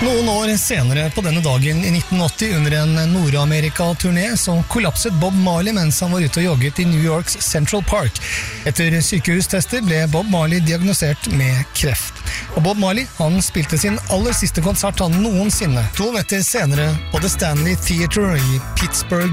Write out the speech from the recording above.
Noen år senere på denne dagen i 1980 under en Nord-Amerika-turné så kollapset Bob Marley mens han var ute og jogget i New Yorks Central Park. Etter sykehustester ble Bob Marley diagnosert med kreft. Og Bob Marley han spilte sin aller siste konsert han noensinne 2 netter senere på The Stanley Theatre i Pittsburgh,